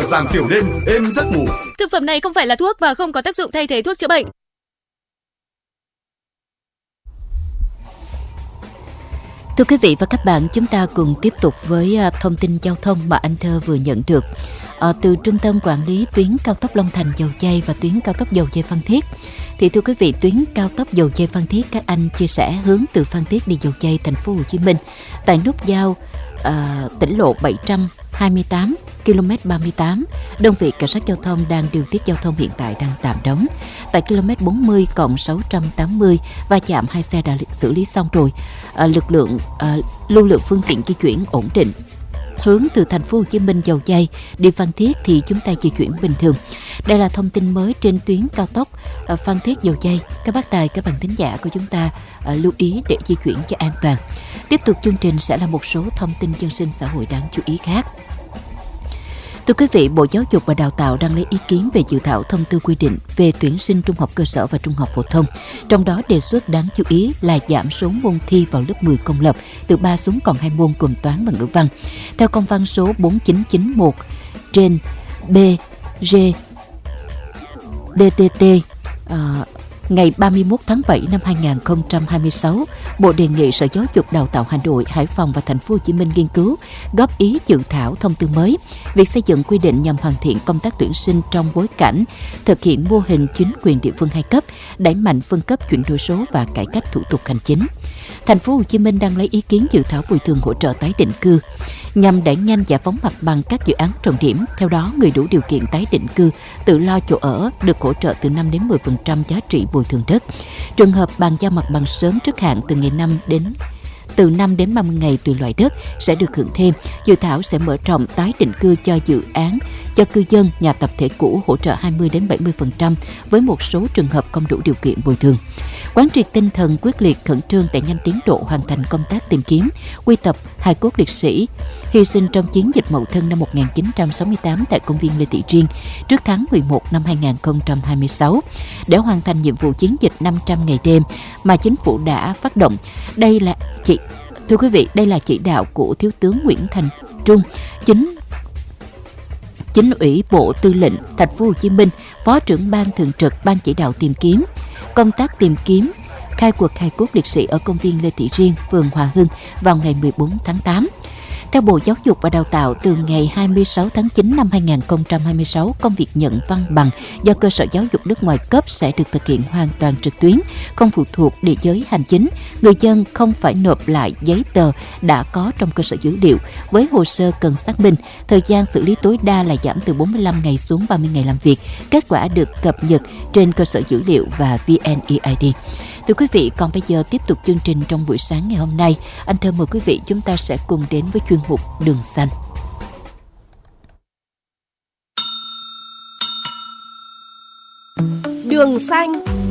giảm tiểu đêm, êm giấc ngủ. Thực phẩm này không phải là thuốc và không có tác dụng thay thế thuốc chữa bệnh. Thưa quý vị và các bạn, chúng ta cùng tiếp tục với thông tin giao thông mà anh Thơ vừa nhận được. Từ Trung tâm Quản lý tuyến cao tốc Long Thành - Dầu Giây và tuyến cao tốc Dầu Giây - Phan Thiết. Thì thưa quý vị, tuyến cao tốc Dầu Giây - Phan Thiết, các anh chia sẻ hướng từ Phan Thiết đi Dầu Giây, thành phố Hồ Chí Minh, tại nút giao tỉnh lộ 728 km 38, đơn vị cảnh sát giao thông đang điều tiết giao thông hiện tại đang tạm đóng. Tại km 40 cộng 680, va chạm 2 xe đã xử lý xong rồi. Lưu lượng phương tiện di chuyển ổn định. Hướng từ thành phố Hồ Chí Minh Dầu Giây đi Phan Thiết thì chúng ta di chuyển bình thường. Đây là thông tin mới trên tuyến cao tốc Phan Thiết Dầu Giây. Các bác tài, các bạn thính giả của chúng ta lưu ý để di chuyển cho an toàn. Tiếp tục chương trình sẽ là một số thông tin dân sinh xã hội đáng chú ý khác. Thưa quý vị, Bộ Giáo dục và Đào tạo đang lấy ý kiến về dự thảo thông tư quy định về tuyển sinh trung học cơ sở và trung học phổ thông. Trong đó đề xuất đáng chú ý là giảm số môn thi vào lớp 10 công lập từ 3 xuống còn 2 môn gồm toán và ngữ văn. Theo công văn số 4991 trên BG DTT ngày 31 tháng 7 năm 2026, Bộ đề nghị Sở Giáo dục Đào tạo Hà Nội, Hải Phòng và Thành phố Hồ Chí Minh nghiên cứu, góp ý dự thảo thông tư mới. Việc xây dựng quy định nhằm hoàn thiện công tác tuyển sinh trong bối cảnh thực hiện mô hình chính quyền địa phương 2 cấp, đẩy mạnh phân cấp, chuyển đổi số và cải cách thủ tục hành chính. Thành phố Hồ Chí Minh đang lấy ý kiến dự thảo bồi thường hỗ trợ tái định cư nhằm đẩy nhanh giải phóng mặt bằng các dự án trọng điểm. Theo đó, người đủ điều kiện tái định cư tự lo chỗ ở được hỗ trợ từ 5 đến 10% giá trị bồi thường đất. Trường hợp bàn giao mặt bằng sớm trước hạn từ 5 đến 30 ngày tùy loại đất sẽ được hưởng thêm. Dự thảo sẽ mở rộng tái định cư cho dự án cho cư dân nhà tập thể cũ hỗ trợ 20 đến 70% với một số trường hợp không đủ điều kiện bồi thường. Quán triệt tinh thần quyết liệt, khẩn trương đẩy nhanh tiến độ hoàn thành công tác tìm kiếm, quy tập hài cốt liệt sĩ hy sinh trong chiến dịch Mậu Thân năm 1968 tại công viên Lê Thị Riêng trước tháng 11 năm 2026 để hoàn thành nhiệm vụ chiến dịch 500 ngày đêm mà chính phủ đã phát động. Thưa quý vị, đây là chỉ đạo của Thiếu tướng Nguyễn Thành Trung, Chính ủy Bộ Tư lệnh Thành phố Hồ Chí Minh, Phó trưởng Ban Thường trực Ban chỉ đạo tìm kiếm. Công tác tìm kiếm khai quật hài cốt liệt sĩ ở công viên Lê Thị Riêng, phường Hòa Hưng vào ngày 14 tháng 8. Theo Bộ Giáo dục và Đào tạo, từ ngày 26 tháng 9 năm 2026, công việc nhận văn bằng do cơ sở giáo dục nước ngoài cấp sẽ được thực hiện hoàn toàn trực tuyến, không phụ thuộc địa giới hành chính. Người dân không phải nộp lại giấy tờ đã có trong cơ sở dữ liệu. Với hồ sơ cần xác minh, thời gian xử lý tối đa là giảm từ 45 ngày xuống 30 ngày làm việc. Kết quả được cập nhật trên cơ sở dữ liệu và VNeID. Thưa quý vị, còn bây giờ tiếp tục chương trình trong buổi sáng ngày hôm nay. Anh Thơ mời quý vị chúng ta sẽ cùng đến với chuyên mục Đường Xanh. Đường Xanh.